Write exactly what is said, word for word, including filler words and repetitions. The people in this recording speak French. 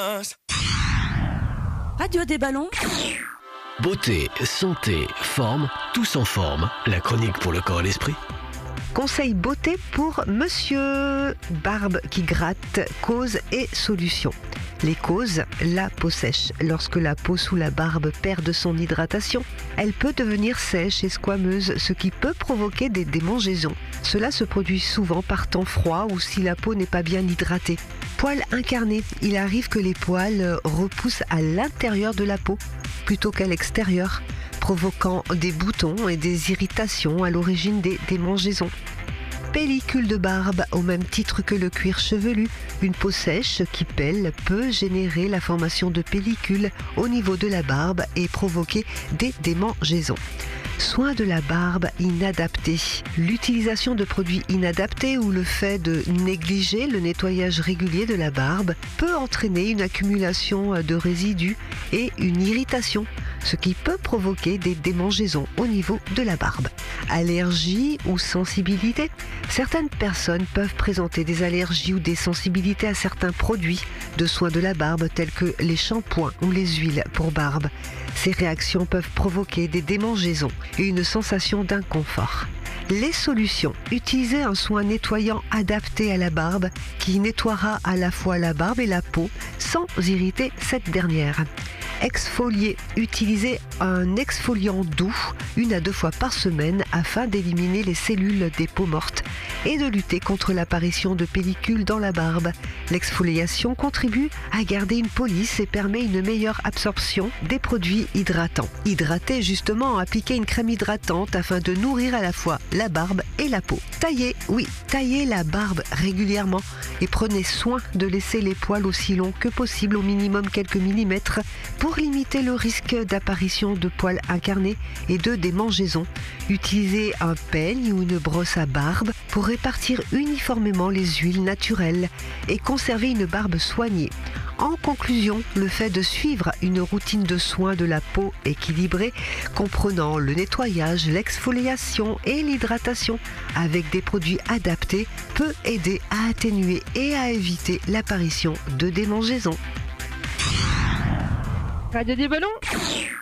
Radio des ballons. Beauté, santé, forme, tous en forme. La chronique pour le corps et l'esprit. Conseil beauté pour monsieur. Barbe qui gratte, cause et solution. Les causes, la peau sèche. Lorsque la peau sous la barbe perd de son hydratation, elle peut devenir sèche et squameuse, ce qui peut provoquer des démangeaisons. Cela se produit souvent par temps froid ou si la peau n'est pas bien hydratée. Poils incarnés, il arrive que les poils repoussent à l'intérieur de la peau plutôt qu'à l'extérieur, provoquant des boutons et des irritations à l'origine des démangeaisons. Pellicule de barbe, au même titre que le cuir chevelu, une peau sèche qui pèle peut générer la formation de pellicules au niveau de la barbe et provoquer des démangeaisons. Soin de la barbe inadaptée. L'utilisation de produits inadaptés ou le fait de négliger le nettoyage régulier de la barbe peut entraîner une accumulation de résidus et une irritation, ce qui peut provoquer des démangeaisons au niveau de la barbe. Allergie ou sensibilité. Certaines personnes peuvent présenter des allergies ou des sensibilités à certains produits de soins de la barbe tels que les shampoings ou les huiles pour barbe. Ces réactions peuvent provoquer des démangeaisons et une sensation d'inconfort. Les solutions. Utilisez un soin nettoyant adapté à la barbe qui nettoiera à la fois la barbe et la peau sans irriter cette dernière. Exfolier. Utilisez un exfoliant doux une à deux fois par semaine afin d'éliminer les cellules des peaux mortes et de lutter contre l'apparition de pellicules dans la barbe. L'exfoliation contribue à garder une peau lisse et permet une meilleure absorption des produits hydratants. Hydrater justement, appliquez une crème hydratante afin de nourrir à la fois la barbe et la peau. Taillez, oui, taillez la barbe régulièrement et prenez soin de laisser les poils aussi longs que possible, au minimum quelques millimètres, pour limiter le risque d'apparition de poils incarnés et de démangeaisons. Utilisez un peigne ou une brosse à barbe pour répartir uniformément les huiles naturelles et conserver une barbe soignée. En conclusion, le fait de suivre une routine de soins de la peau équilibrée, comprenant le nettoyage, l'exfoliation et l'hydratation avec des produits adaptés, peut aider à atténuer et à éviter l'apparition de démangeaisons. Radio des ballons.